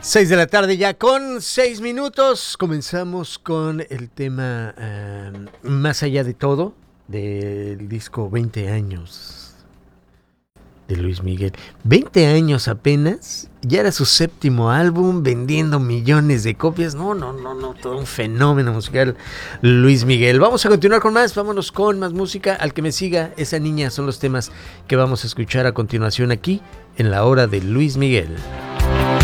6 de la tarde ya con 6 minutos. Comenzamos con el tema Más allá de todo, del disco 20 años de Luis Miguel. 20 años apenas, ya era su séptimo álbum, vendiendo millones de copias. No, todo un fenómeno musical Luis Miguel. Vamos a continuar con más, vámonos con más música. Al que me siga, esa niña son los temas que vamos a escuchar a continuación aquí en la hora de Luis Miguel.